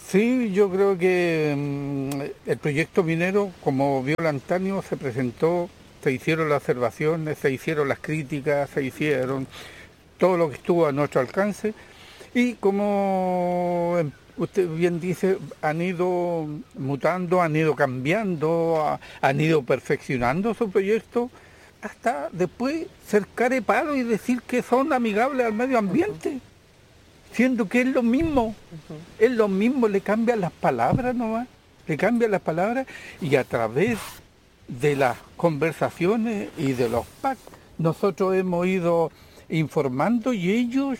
Sí, yo creo que el proyecto minero, como vio el Antonio, se presentó, se hicieron las observaciones, se hicieron las críticas, se hicieron todo lo que estuvo a nuestro alcance y como usted bien dice, han ido mutando, han ido cambiando, han ido perfeccionando su proyecto hasta después ser carepalo y decir que son amigables al medio ambiente. Siendo que es lo mismo, le cambian las palabras nomás, le cambian las palabras y a través de las conversaciones y de los PAC nosotros hemos ido informando y ellos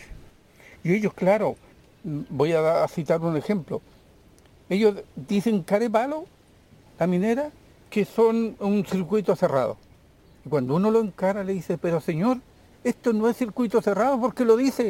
claro, voy a citar un ejemplo, ellos dicen carepalo, la minera, que son un circuito cerrado. Y cuando uno lo encara le dice, pero señor, esto no es circuito cerrado porque lo dice.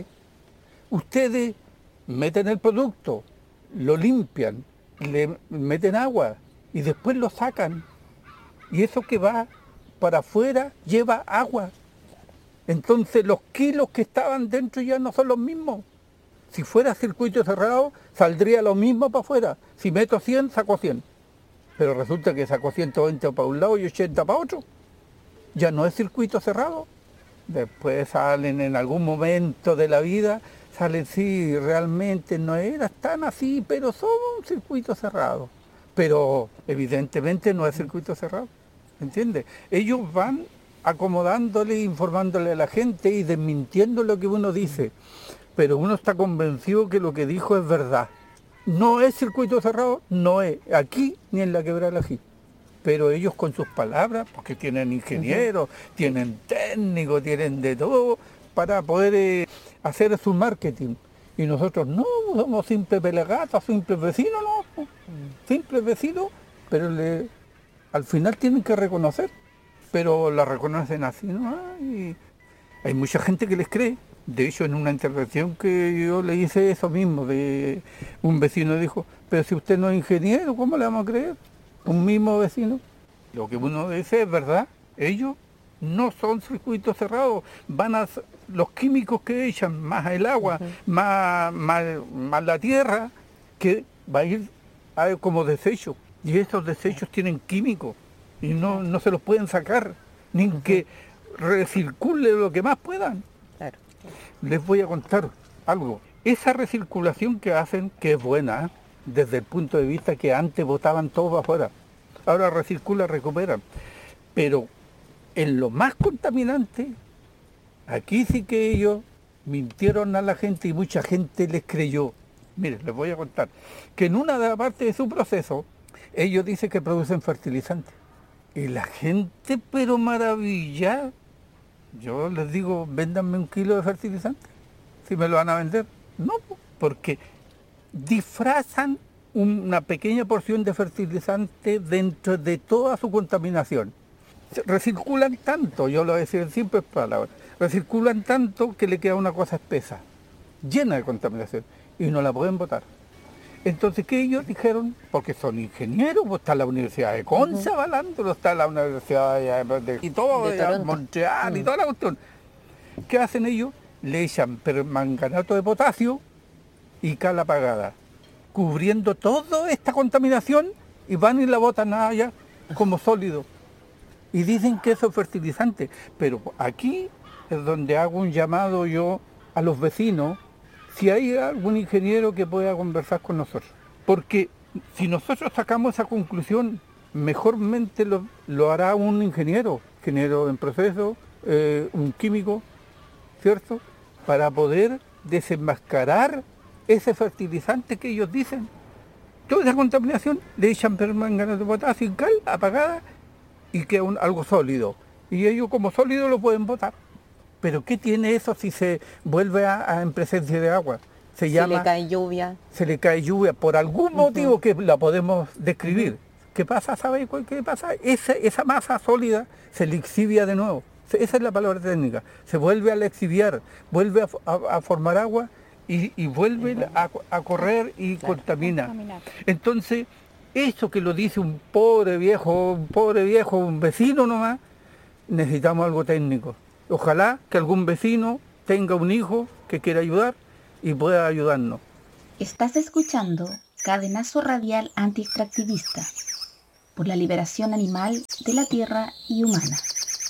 Ustedes meten el producto, lo limpian, le meten agua y después lo sacan. Y eso que va para afuera lleva agua. Entonces los kilos que estaban dentro ya no son los mismos. Si fuera circuito cerrado, saldría lo mismo para afuera. Si meto 100, saco 100. Pero resulta que saco 120 para un lado y 80 para otro. Ya no es circuito cerrado. Después salen en algún momento de la vida, salen, sí, realmente no era tan así, pero son un circuito cerrado. Pero evidentemente no es circuito cerrado, ¿entiendes? Ellos van acomodándole, informándole a la gente y desmintiendo lo que uno dice. Pero uno está convencido que lo que dijo es verdad. No es circuito cerrado, no es aquí ni en la Quebrada del Ají. Pero ellos con sus palabras, porque tienen ingenieros, tienen técnicos, tienen de todo, para poder hacer su marketing. Y nosotros no, somos simples pelagatos, simples vecinos, no, simples vecinos, pero al final tienen que reconocer, pero la reconocen así, ¿no? Y hay mucha gente que les cree. De hecho, en una intervención que yo le hice eso mismo, de un vecino dijo, pero si usted no es ingeniero, ¿cómo le vamos a creer? Un mismo vecino. Lo que uno dice es verdad, ellos no son circuitos cerrados, los químicos que echan, más el agua, más la tierra, que va a ir como desecho. Y esos desechos tienen químicos y no se los pueden sacar, ni que recircule lo que más puedan. Claro. Les voy a contar algo. Esa recirculación que hacen, que es buena, desde el punto de vista que antes botaban todo afuera, ahora recircula, recuperan. Pero en lo más contaminante, aquí sí que ellos mintieron a la gente y mucha gente les creyó. Miren, les voy a contar que en una de las partes de su proceso, ellos dicen que producen fertilizantes. Y la gente, pero maravilla. Yo les digo, véndanme 1 kilo de fertilizante, si me lo van a vender. No, porque disfrazan una pequeña porción de fertilizante dentro de toda su contaminación. Recirculan tanto, yo lo voy a decir en simples palabras, recirculan tanto que le queda una cosa espesa, llena de contaminación, y no la pueden botar. Entonces, ¿qué ellos dijeron? Porque son ingenieros, pues está la Universidad de Conce avalándolo, está la Universidad de Montreal y toda la cuestión. ¿Qué hacen ellos? Le echan permanganato de potasio y cal apagada, cubriendo toda esta contaminación y van y la botan allá como sólido. Y dicen que eso es fertilizante, pero aquí es donde hago un llamado yo a los vecinos, si hay algún ingeniero que pueda conversar con nosotros. Porque si nosotros sacamos esa conclusión, mejormente lo hará un ingeniero en proceso, un químico, ¿cierto? Para poder desenmascarar ese fertilizante que ellos dicen. Toda esa contaminación le echan permanganato de potasio y cal apagada y queda algo sólido. Y ellos como sólido lo pueden botar. Pero ¿qué tiene eso si se vuelve en presencia de agua? Se le cae lluvia. Se le cae lluvia por algún motivo que la podemos describir. ¿Qué pasa? ¿Sabéis qué pasa? Esa masa sólida se lixivia de nuevo. Esa es la palabra técnica. Se vuelve a lixiviar, vuelve a formar agua y vuelve a correr y contamina. Entonces, eso que lo dice un pobre viejo, un vecino nomás, necesitamos algo técnico. Ojalá que algún vecino tenga un hijo que quiera ayudar y pueda ayudarnos. Estás escuchando Cadenazo Radial Antiextractivista, por la liberación animal de la tierra y humana.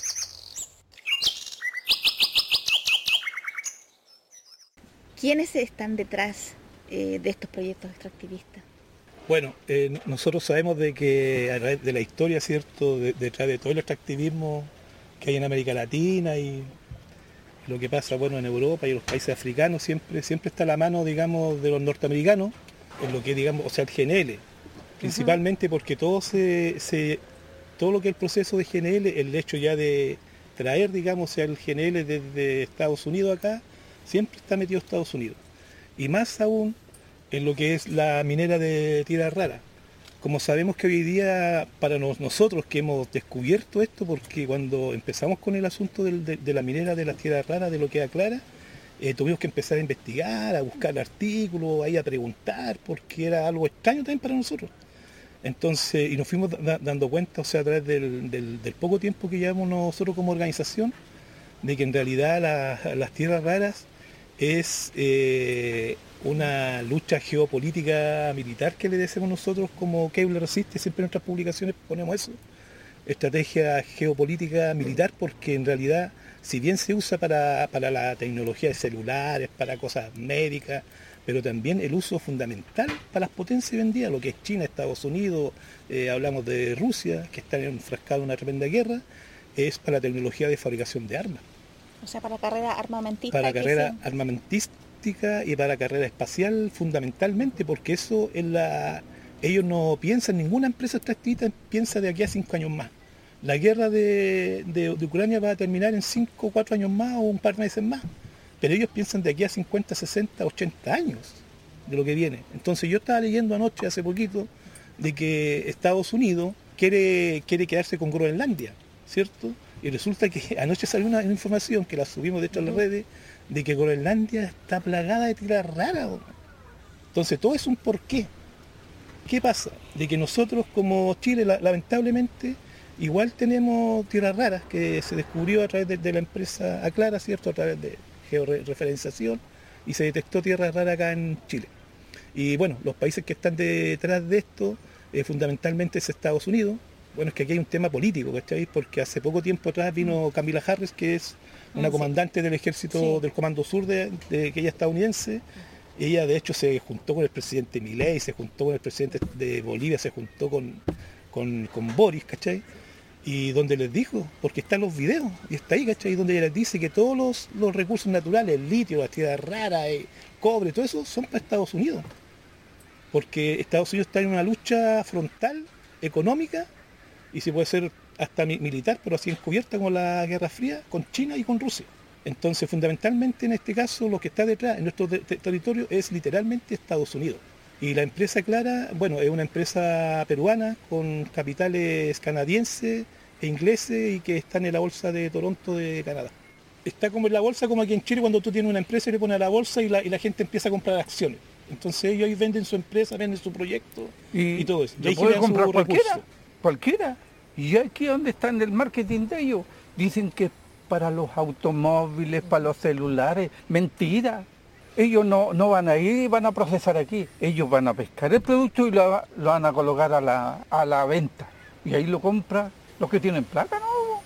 ¿Quiénes están detrás de estos proyectos extractivistas? Bueno, nosotros sabemos de que a través de la historia, ¿cierto?, detrás de todo el extractivismo que hay en América Latina y lo que pasa, bueno, en Europa y en los países africanos, siempre está la mano, digamos, de los norteamericanos en lo que, digamos, o sea, el GNL, principalmente porque todo lo que es el proceso de GNL, el hecho ya de traer, digamos, o sea, el GNL desde Estados Unidos acá, siempre está metido Estados Unidos. Y más aún en lo que es la minera de tierra rara. Como sabemos que hoy día, para nosotros que hemos descubierto esto, porque cuando empezamos con el asunto de la minera de las tierras raras, de lo que aclara, tuvimos que empezar a investigar, a buscar artículos, ahí a preguntar, porque era algo extraño también para nosotros. Entonces, y nos fuimos dando cuenta, o sea, a través del poco tiempo que llevamos nosotros como organización, de que en realidad las tierras raras es una lucha geopolítica militar que le decimos nosotros como Keubler Resiste, siempre en nuestras publicaciones ponemos eso, estrategia geopolítica militar, porque en realidad, si bien se usa para la tecnología de celulares, para cosas médicas, pero también el uso fundamental para las potencias hoy en día, lo que es China, Estados Unidos, hablamos de Rusia, que están enfrascados en una tremenda guerra, es para la tecnología de fabricación de armas. O sea, para la carrera armamentista. Para la carrera armamentística y para la carrera espacial fundamentalmente, porque eso es ellos no piensan, ninguna empresa extractivista piensa de aquí a 5 años más. La guerra de Ucrania va a terminar en 5 o 4 años más o un par de meses más, pero ellos piensan de aquí a 50, 60, 80 años de lo que viene. Entonces yo estaba leyendo anoche, hace poquito, de que Estados Unidos quiere quedarse con Groenlandia, ¿cierto? Y resulta que anoche salió una información que la subimos de hecho a las redes, de que Groenlandia está plagada de tierra rara. Entonces todo es un porqué. ¿Qué pasa? De que nosotros como Chile, lamentablemente, igual tenemos tierras raras que se descubrió a través de la empresa Aclara, ¿cierto? A través de georreferenciación, y se detectó tierra rara acá en Chile. Y bueno, los países que están detrás de esto, fundamentalmente es Estados Unidos. Bueno, es que aquí hay un tema político, ¿cachai? Porque hace poco tiempo atrás vino Kamala Harris, que es una comandante del ejército del Comando Sur, que ella es estadounidense. Ella, de hecho, se juntó con el presidente Milei, se juntó con el presidente de Bolivia, se juntó con Boris, ¿cachai? Y donde les dijo, porque están los videos, y está ahí, ¿cachai? Donde ella les dice que todos los recursos naturales, el litio, las tierras raras, el cobre, todo eso, son para Estados Unidos. Porque Estados Unidos está en una lucha frontal, económica, y se puede ser hasta militar, pero así encubierta con la Guerra Fría, con China y con Rusia. Entonces, fundamentalmente en este caso, lo que está detrás en nuestro territorio es literalmente Estados Unidos. Y la empresa Aclara, bueno, es una empresa peruana con capitales canadienses e ingleses y que están en la bolsa de Toronto de Canadá. Está como en la bolsa, como aquí en Chile, cuando tú tienes una empresa y le pones a la bolsa y la gente empieza a comprar acciones. Entonces ellos ahí venden su empresa, venden su proyecto y todo eso. Y ahí puede comprar cualquiera. Y aquí donde está en el marketing de ellos, dicen que para los automóviles, para los celulares, mentira. Ellos no van a ir y van a procesar aquí. Ellos van a pescar el producto y lo van a colocar a la venta. Y ahí lo compra los que tienen plata,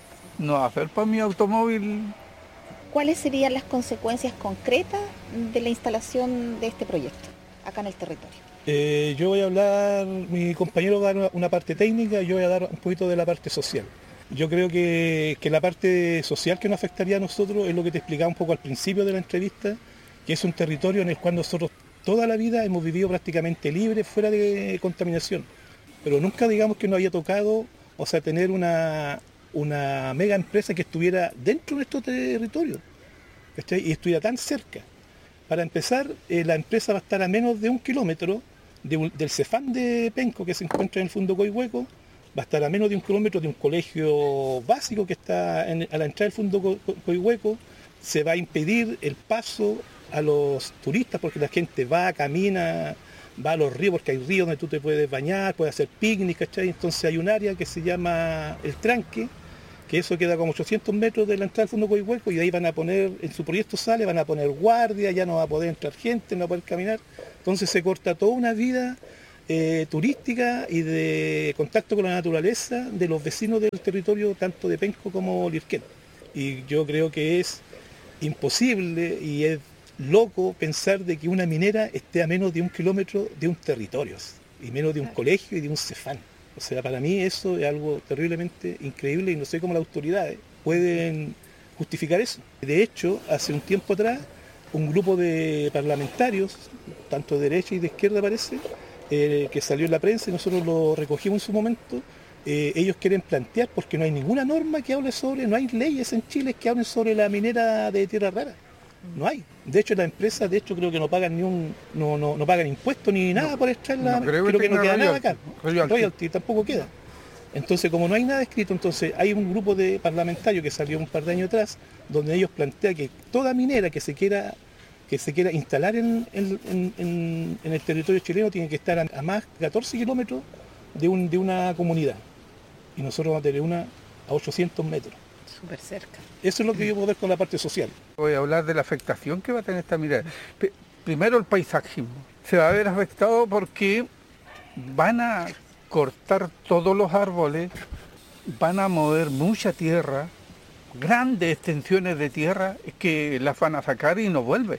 no va a ser para mi automóvil. ¿Cuáles serían las consecuencias concretas de la instalación de este proyecto acá en el territorio? Yo voy a hablar, mi compañero va a dar una parte técnica y yo voy a dar un poquito de la parte social. Yo creo que la parte social que nos afectaría a nosotros es lo que te explicaba un poco al principio de la entrevista, que es un territorio en el cual nosotros toda la vida hemos vivido prácticamente libres, fuera de contaminación. Pero nunca digamos que nos había tocado, o sea, tener una mega empresa que estuviera dentro de nuestro territorio, ¿cachai? Y estuviera tan cerca. Para empezar, la empresa va a estar a menos de 1 kilómetro del Cefam de Penco, que se encuentra en el Fundo Coihueco, va a estar a menos de 1 kilómetro de un colegio básico que está a la entrada del Fundo Coihueco. Se va a impedir el paso a los turistas porque la gente va, camina, va a los ríos, porque hay ríos donde tú te puedes bañar, puedes hacer picnic, ¿cachai? Entonces hay un área que se llama El Tranque, que eso queda como 800 metros de la entrada del Fundo Coihueco, y ahí van a poner, en su proyecto sale, van a poner guardia, ya no va a poder entrar gente, no va a poder caminar. Entonces se corta toda una vida turística y de contacto con la naturaleza de los vecinos del territorio tanto de Penco como Lirquén. Y yo creo que es imposible y es loco pensar de que una minera esté a menos de 1 kilómetro de un territorio y menos de un colegio y de un Cefán. O sea, para mí eso es algo terriblemente increíble y no sé cómo las autoridades pueden justificar eso. De hecho, hace un tiempo atrás, un grupo de parlamentarios, tanto de derecha y de izquierda parece, que salió en la prensa y nosotros lo recogimos en su momento, ellos quieren plantear, porque no hay ninguna norma que hable sobre, no hay leyes en Chile que hablen sobre la minera de tierra rara. No hay. De hecho, las empresas, creo que no pagan no pagan impuestos ni nada por extraer creo que no queda nada acá. Royalty tampoco queda. Entonces, como no hay nada escrito, entonces hay un grupo de parlamentarios que salió un par de años atrás, donde ellos plantean que toda minera que se quiera instalar en el territorio chileno tiene que estar a más de 14 kilómetros de una comunidad. Y nosotros vamos a tener una a 800 metros. Súper cerca. Eso es lo que yo puedo ver con la parte social. Voy a hablar de la afectación que va a tener esta minera. Primero el paisajismo. Se va a ver afectado porque van a cortar todos los árboles, van a mover mucha tierra, grandes extensiones de tierra que las van a sacar y no vuelve.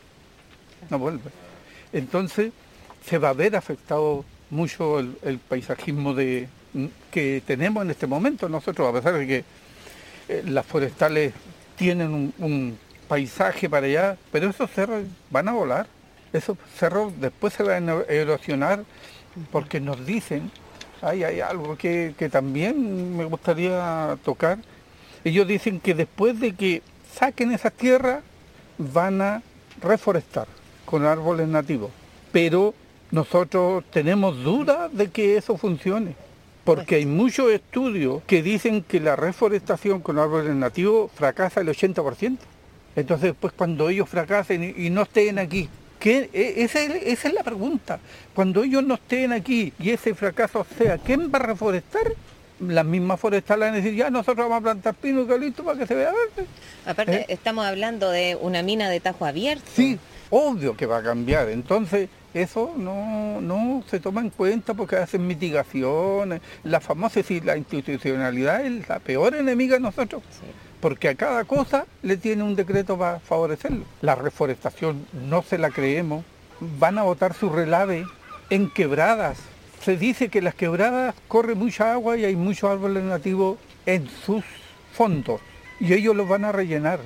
Entonces se va a ver afectado mucho el paisajismo que tenemos en este momento nosotros, a pesar de que las forestales tienen un paisaje para allá, pero esos cerros van a volar, esos cerros después se van a erosionar porque nos dicen, hay algo que también me gustaría tocar, ellos dicen que después de que saquen esas tierras van a reforestar con árboles nativos, pero nosotros tenemos dudas de que eso funcione, porque hay muchos estudios que dicen que la reforestación con árboles nativos fracasa el 80%. Entonces después cuando ellos fracasen y no estén aquí, esa es la pregunta, cuando ellos no estén aquí y ese fracaso sea, ¿quién va a reforestar? Las mismas forestales van a decir, ya nosotros vamos a plantar pino y eucalipto para que se vea verde. Aparte, estamos hablando de una mina de tajo abierto. Sí, obvio que va a cambiar, entonces eso no se toma en cuenta porque hacen mitigaciones, la famosa, la institucionalidad es la peor enemiga de nosotros, sí. Porque a cada cosa le tiene un decreto para favorecerlo. La reforestación no se la creemos, van a botar su relave en quebradas. Se dice que las quebradas corre mucha agua y hay muchos árboles nativos en sus fondos y ellos los van a rellenar.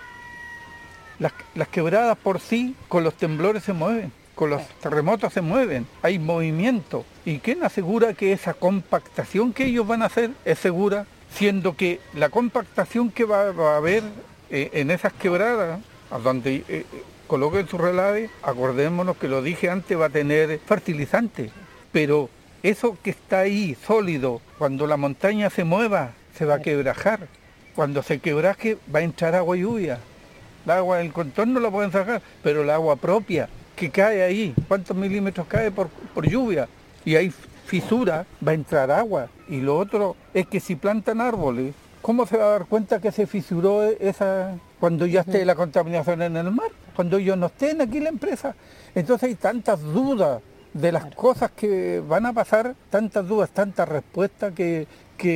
Las quebradas por sí con los temblores se mueven, con los terremotos se mueven, hay movimiento. ¿Y quién asegura que esa compactación que ellos van a hacer es segura? Siendo que la compactación que va a haber en esas quebradas, a donde coloquen su relave, acordémonos que lo dije antes, va a tener fertilizante, pero eso que está ahí sólido, cuando la montaña se mueva, se va a quebrajar. Cuando se quebraje va a entrar agua y lluvia. El agua del contorno la pueden sacar, pero el agua propia que cae ahí, ¿cuántos milímetros cae por lluvia? Y hay fisura, va a entrar agua. Y lo otro es que si plantan árboles, ¿cómo se va a dar cuenta que se fisuró esa cuando ya esté la contaminación en el mar? Cuando ellos no estén aquí la empresa. Entonces hay tantas dudas de las cosas que van a pasar, tantas dudas, tantas respuestas que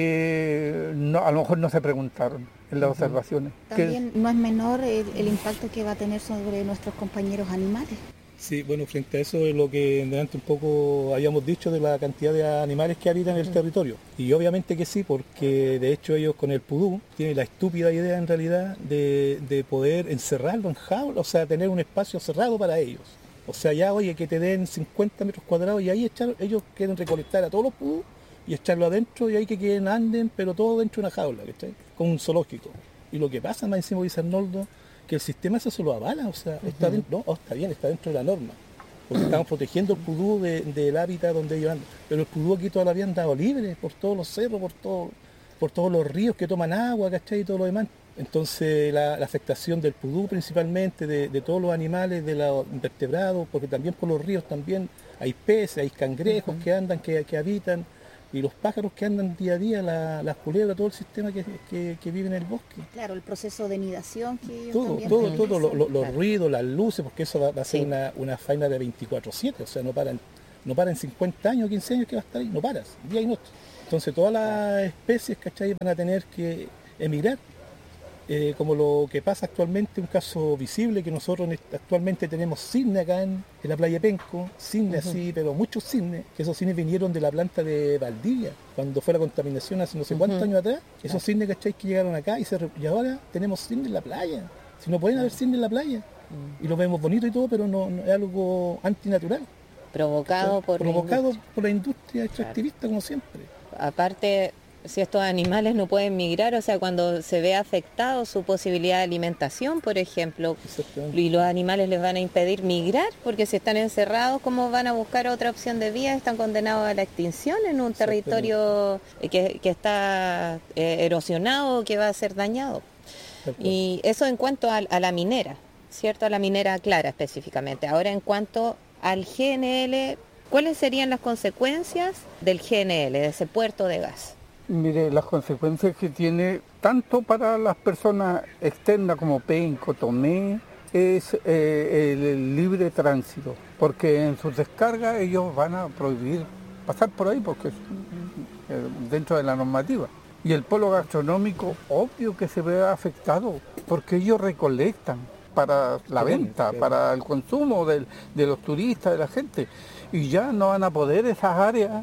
a lo mejor no se preguntaron en las observaciones. También no es menor el impacto que va a tener sobre nuestros compañeros animales. Sí, bueno, frente a eso es lo que delante un poco habíamos dicho de la cantidad de animales que habitan en el territorio. Y obviamente que sí, porque de hecho ellos con el pudú tienen la estúpida idea en realidad de poder encerrarlo en jaulas, o sea, tener un espacio cerrado para ellos. O sea, ya, oye, que te den 50 metros cuadrados y ahí ellos quieren recolectar a todos los pudú y echarlo adentro y ahí que anden, pero todo dentro de una jaula, ¿cachai? Con un zoológico. Y lo que pasa, más encima dice Arnoldo, que el sistema eso lo avala, o sea, está dentro, está bien, está dentro de la norma, porque estamos protegiendo el pudú del hábitat donde ellos andan, pero el pudú aquí toda la vida han dado libre, por todos los cerros, por todos los ríos que toman agua, ¿cachai? Y todo lo demás. Entonces la afectación del pudú principalmente, de todos los animales, de los invertebrados, porque también por los ríos también hay peces, hay cangrejos que andan, que habitan, y los pájaros que andan día a día, las culebras, todo el sistema que vive en el bosque. Claro, el proceso de nidación que ellos todo, los ruidos, las luces, porque eso va a ser una faena de 24/7, o sea, no paran no para en 50 años, 15 años que va a estar ahí, no paras, día y noche. Entonces todas las especies, ¿cachai?, van a tener que emigrar, como lo que pasa actualmente, un caso visible que nosotros actualmente tenemos cisne acá en la playa de Penco, cisne así, pero muchos cisnes, que esos cisnes vinieron de la planta de Valdivia, cuando fue la contaminación hace no sé cuántos años atrás, esos cisnes, ¿cachai?, que llegaron acá y ahora tenemos cisnes en la playa, si no pueden haber cisnes en la playa, y lo vemos bonito y todo, pero no es algo antinatural. Provocado por la industria extractivista, como siempre. Aparte, si estos animales no pueden migrar, o sea, cuando se ve afectado su posibilidad de alimentación, por ejemplo, y los animales les van a impedir migrar, porque si están encerrados, ¿cómo van a buscar otra opción de vida? Están condenados a la extinción en un territorio que está erosionado, que va a ser dañado. Y eso en cuanto a la minera, ¿cierto? A la minera clara específicamente. Ahora, en cuanto al GNL, ¿cuáles serían las consecuencias del GNL, de ese puerto de gas? Mire, las consecuencias que tiene tanto para las personas externas como Penco, Tomé, es el libre tránsito, porque en sus descargas ellos van a prohibir pasar por ahí porque es dentro de la normativa. Y el polo gastronómico, obvio que se ve afectado, porque ellos recolectan para la venta, para el consumo de los turistas, de la gente, y ya no van a poder esas áreas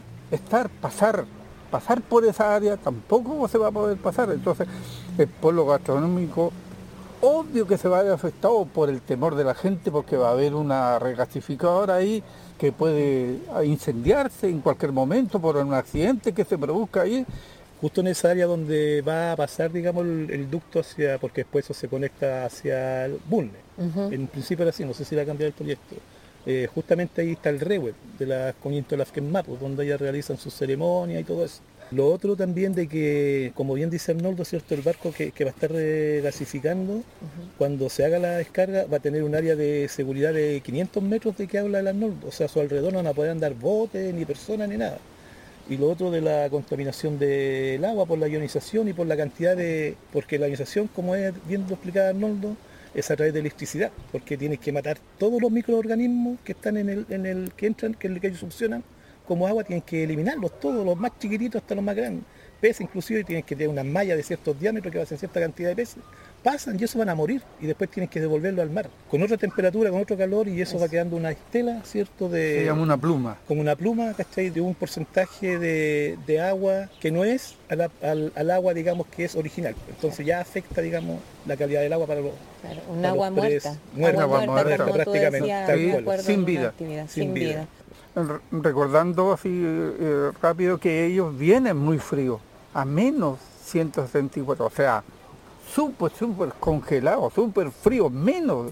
pasar por esa área, tampoco se va a poder pasar. Entonces el polo gastronómico obvio que se va a ver afectado por el temor de la gente, porque va a haber una regasificadora ahí que puede incendiarse en cualquier momento por un accidente que se produzca ahí. Justo en esa área donde va a pasar, digamos, el ducto hacia, porque después eso se conecta hacia el Bulne. En principio era así, no sé si va a cambiar el proyecto. Justamente ahí está el REWEB de la Coñinto de la FKENMAPO, donde ellas realizan sus ceremonias y todo eso. Lo otro también de que, como bien dice Arnoldo, ¿cierto?, el barco que va a estar gasificando, cuando se haga la descarga, va a tener un área de seguridad de 500 metros de que habla el Arnoldo. O sea, a su alrededor no van a poder andar botes, ni personas, ni nada. Y lo otro de la contaminación del agua por la ionización y por la cantidad de... Porque la ionización, como es bien lo explicaba Arnoldo, es a través de electricidad, porque tienes que matar todos los microorganismos que están en el que entran, que ellos succionan como agua, tienen que eliminarlos todos, los más chiquititos hasta los más grandes. Peces inclusive tienen que tener una malla de ciertos diámetros que va a ser cierta cantidad de peces. Pasan y eso van a morir y después tienen que devolverlo al mar con otra temperatura, con otro calor, y eso va quedando una estela, ¿cierto? Se llama una pluma. Como una pluma, ¿cachai? De un porcentaje de agua que no es al agua, digamos, que es original. Entonces ya afecta, digamos, la calidad del agua para los... Claro, un agua muerta. Agua muerta prácticamente. Decías, sin vida. Sin vida. Recordando así rápido que ellos vienen muy fríos, a menos 164, o sea, súper congelado, súper frío, menos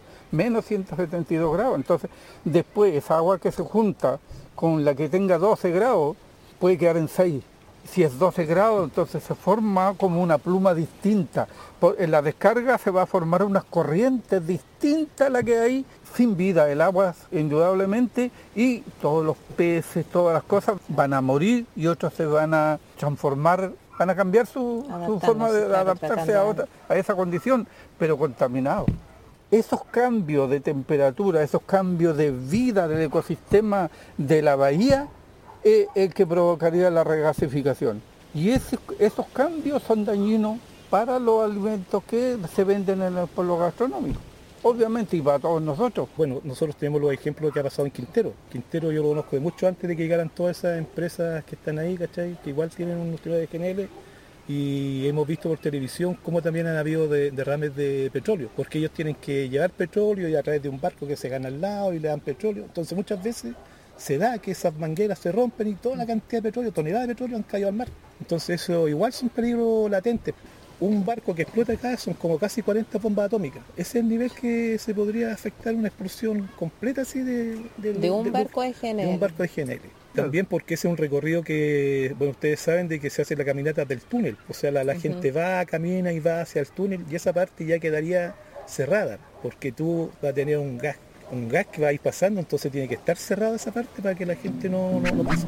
172 grados. Entonces, después esa agua que se junta con la que tenga 12 grados puede quedar en 6. Si es 12 grados, entonces se forma como una pluma distinta. En la descarga se va a formar unas corrientes distintas a la que hay, sin vida. El agua, indudablemente, y todos los peces, todas las cosas van a morir y otros se van a transformar, van a cambiar su forma de adaptarse a esa condición, pero contaminado. Esos cambios de temperatura, esos cambios de vida del ecosistema de la bahía, es el que provocaría la regasificación. Y esos cambios son dañinos para los alimentos que se venden en el polo gastronómico, obviamente, y para todos nosotros. Bueno, nosotros tenemos los ejemplos que ha pasado en Quintero. Quintero yo lo conozco de mucho antes de que llegaran todas esas empresas que están ahí, ¿cachai?, que igual tienen un nutrido de GNL, y hemos visto por televisión cómo también han habido derrames de petróleo, porque ellos tienen que llevar petróleo y a través de un barco que se gana al lado y le dan petróleo. Entonces muchas veces se da que esas mangueras se rompen y toda la cantidad de petróleo, toneladas de petróleo han caído al mar. Entonces eso igual es un peligro latente. Un barco que explota acá son como casi 40 bombas atómicas. Ese es el nivel que se podría afectar una explosión completa así de un barco de GNL. También porque ese es un recorrido que, bueno, ustedes saben de que se hace la caminata del túnel. O sea, la gente va, camina y va hacia el túnel, y esa parte ya quedaría cerrada, porque tú vas a tener un gas que va a ir pasando, entonces tiene que estar cerrada esa parte para que la gente no pase.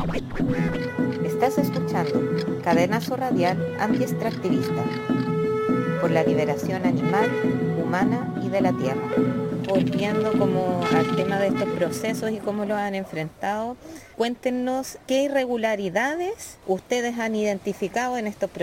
Estás escuchando Cadenazo Radial Anti-Extractivista por la liberación animal, humana y de la tierra. volviendo como al tema de estos procesos y cómo los han enfrentado, cuéntenos qué irregularidades ustedes han identificado en estos procesos.